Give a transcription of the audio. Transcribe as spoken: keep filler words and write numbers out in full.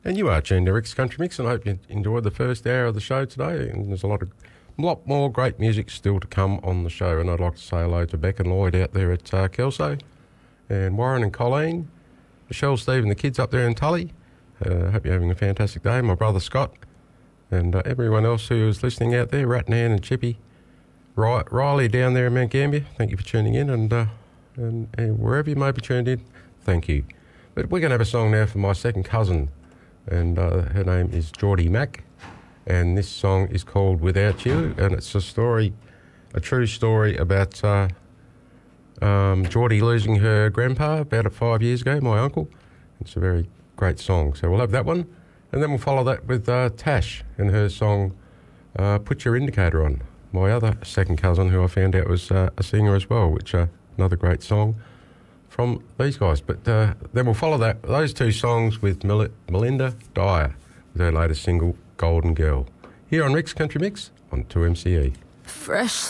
And you are tuned to Rick's Country Mix, and I hope you enjoyed the first hour of the show today. And there's a lot of, a lot more great music still to come on the show. And I'd like to say hello to Beck and Lloyd out there at uh, Kelso, and Warren and Colleen, Michelle, Steve, and the kids up there in Tully. I uh, hope you're having a fantastic day. My brother Scott, and uh, everyone else who is listening out there, Ratnan and Chippy, Ry- Riley down there in Mount Gambier. Thank you for tuning in, and, uh, and and wherever you may be tuned in, thank you. But we're going to have a song now for my second cousin, and uh, her name is Geordie Mack, and this song is called Without You, and it's a story, a true story about uh, um, Geordie losing her grandpa about five years ago, my uncle. It's a very great song, so we'll have that one, and then we'll follow that with uh, Tash and her song uh, Put Your Indicator On, my other second cousin who I found out was uh, a singer as well, which uh, another great song from these guys. But uh, then we'll follow that those two songs with Mel- Melinda Dyer with her latest single, Golden Girl, here on Rick's Country Mix on two M C E. Fresh